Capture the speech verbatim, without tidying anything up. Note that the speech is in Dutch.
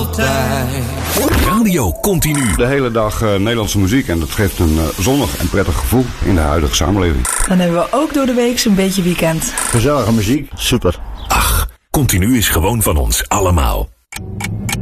altijd. Radio Continu. De hele dag uh, Nederlandse muziek en dat geeft een uh, zonnig en prettig gevoel in de huidige samenleving. Dan hebben we ook door de week zo'n beetje weekend. Gezellige muziek, super. Ach, Continu is gewoon van ons allemaal.